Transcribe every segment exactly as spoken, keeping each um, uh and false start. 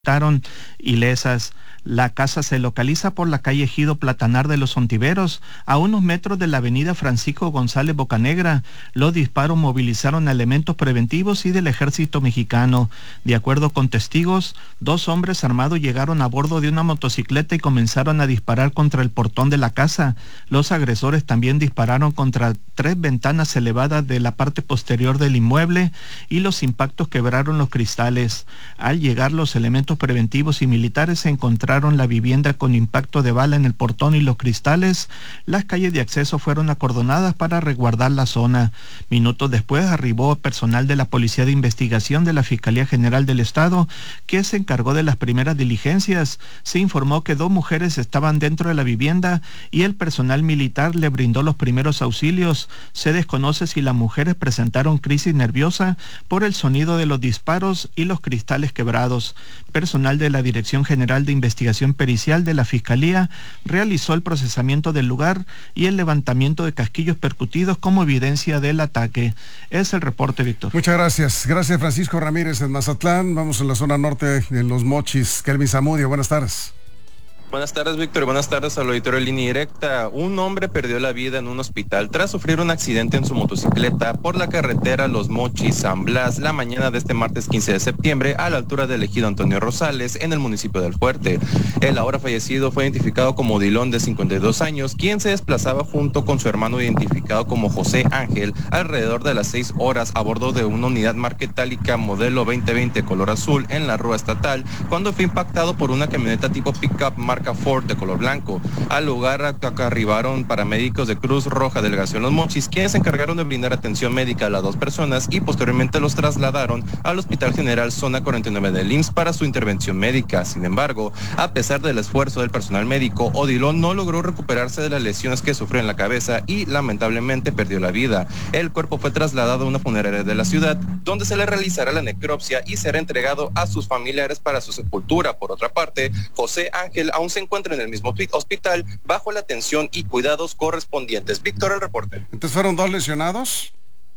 resultaron ilesas. La casa se localiza por la calle Ejido Platanar de los Ontiveros, a unos metros de la avenida Francisco González Bocanegra. Los disparos movilizaron a elementos preventivos y del ejército mexicano. De acuerdo con testigos, dos hombres armados llegaron a bordo de una motocicleta y comenzaron a disparar contra el portón de la casa. Los agresores también dispararon contra tres ventanas elevadas de la parte posterior del inmueble y los impactos quebraron los cristales. Al llegar los elementos preventivos y militares se encontraron la vivienda con impacto de bala en el portón y los cristales. Las calles de acceso fueron acordonadas para resguardar la zona. Minutos después arribó personal de la Policía de Investigación de la Fiscalía General del Estado, que se encargó de las primeras diligencias. Se informó que dos mujeres estaban dentro de la vivienda y el personal militar le brindó los primeros auxilios. Se desconoce si las mujeres presentaron crisis nerviosa por el sonido de los disparos y los cristales quebrados. Personal de la Dirección General de Investigación Pericial de la Fiscalía realizó el procesamiento del lugar y el levantamiento de casquillos percutidos como evidencia del ataque. Es el reporte, Víctor. Muchas gracias. Gracias, Francisco Ramírez en Mazatlán. Vamos en la zona norte, en Los Mochis. Kelvin Zamudio, buenas tardes. Buenas tardes, Víctor, y buenas tardes al auditorio de Línea Directa. Un hombre perdió la vida en un hospital tras sufrir un accidente en su motocicleta por la carretera Los Mochis San Blas la mañana de este martes quince de septiembre a la altura del ejido Antonio Rosales en el municipio del Fuerte. El ahora fallecido fue identificado como Odilón, de cincuenta y dos años, quien se desplazaba junto con su hermano identificado como José Ángel alrededor de las seis horas a bordo de una unidad marca itálica modelo veinte veinte color azul en la rúa estatal cuando fue impactado por una camioneta tipo pick-up marca Ford de color blanco. Al lugar arribaron paramédicos de Cruz Roja Delegación Los Mochis, quienes se encargaron de brindar atención médica a las dos personas y posteriormente los trasladaron al Hospital General Zona cuarenta y nueve del I M S S para su intervención médica. Sin embargo, a pesar del esfuerzo del personal médico, Odilón no logró recuperarse de las lesiones que sufrió en la cabeza y lamentablemente perdió la vida. El cuerpo fue trasladado a una funeraria de la ciudad, donde se le realizará la necropsia y será entregado a sus familiares para su sepultura. Por otra parte, José Ángel aún se encuentra en el mismo hospital bajo la atención y cuidados correspondientes. Víctor, el reporte. ¿Entonces fueron dos lesionados?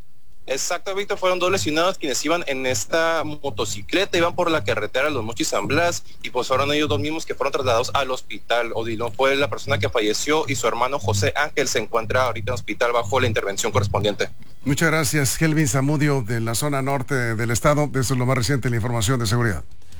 Exacto, Víctor, fueron dos lesionados quienes iban en esta motocicleta, iban por la carretera Los Mochis San Blas y pues fueron ellos dos mismos que fueron trasladados al hospital. Odilón fue la persona que falleció y su hermano José Ángel se encuentra ahorita en el hospital bajo la intervención correspondiente. Muchas gracias, Kelvin Zamudio, de la zona norte del estado. Eso es lo más reciente, la información de seguridad.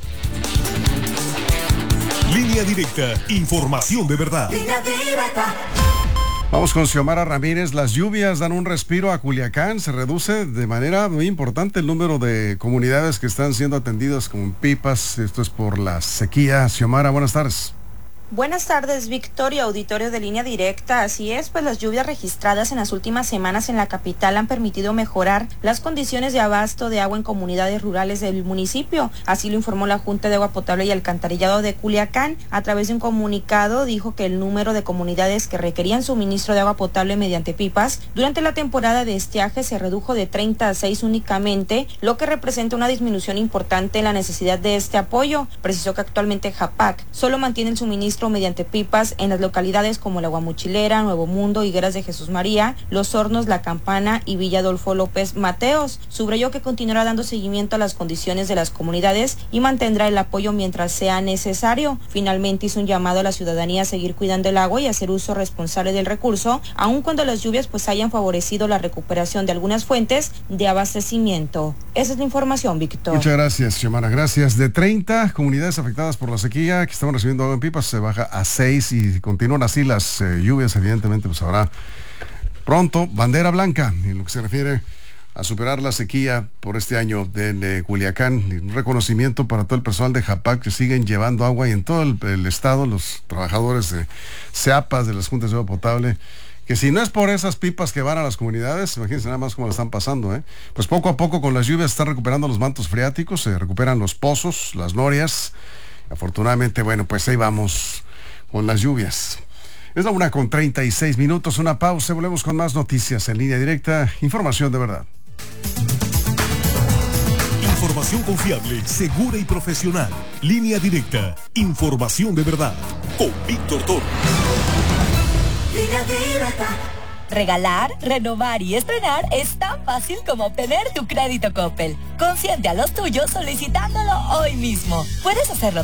Línea Directa, información de verdad. Línea Directa. Vamos con Xiomara Ramírez. Las lluvias dan un respiro a Culiacán. Se reduce de manera muy importante el número de comunidades que están siendo atendidas con pipas. Esto es por la sequía. Xiomara, buenas tardes. Buenas tardes, Víctor y auditorio de Línea Directa. Así es, pues las lluvias registradas en las últimas semanas en la capital han permitido mejorar las condiciones de abasto de agua en comunidades rurales del municipio. Así lo informó la Junta de Agua Potable y Alcantarillado de Culiacán. A través de un comunicado dijo que el número de comunidades que requerían suministro de agua potable mediante pipas durante la temporada de estiaje se redujo de treinta a seis únicamente, lo que representa una disminución importante en la necesidad de este apoyo. Precisó que actualmente Japac solo mantiene el suministro mediante pipas en las localidades como La Guamuchilera, Nuevo Mundo, Higueras de Jesús María, Los Hornos, La Campana y Villa Adolfo López Mateos. Subrayó que continuará dando seguimiento a las condiciones de las comunidades y mantendrá el apoyo mientras sea necesario. Finalmente hizo un llamado a la ciudadanía a seguir cuidando el agua y hacer uso responsable del recurso, aun cuando las lluvias pues hayan favorecido la recuperación de algunas fuentes de abastecimiento. Esa es la información, Víctor. Muchas gracias, Xiomara. Gracias. De treinta comunidades afectadas por la sequía que estaban recibiendo agua en pipas, se baja a seis y continúan así las eh, lluvias. Evidentemente pues habrá pronto bandera blanca en lo que se refiere a superar la sequía por este año de, de Culiacán. Un reconocimiento para todo el personal de Japac que siguen llevando agua y en todo el, el estado, los trabajadores de SEAPAS, de las juntas de agua potable, que si no es por esas pipas que van a las comunidades, imagínense nada más cómo lo están pasando, ¿eh? Pues poco a poco con las lluvias se están recuperando los mantos freáticos, se recuperan los pozos, las norias. Afortunadamente, bueno, pues ahí vamos con las lluvias. Es la una con treinta y seis minutos, una pausa, volvemos con más noticias en Línea Directa, información de verdad. Información confiable, segura y profesional. Línea Directa, información de verdad. Con Víctor Toro. Línea Directa. Regalar, renovar y estrenar es tan fácil como obtener tu crédito Coppel. Consiente a los tuyos solicitándolo hoy mismo. Puedes hacerlo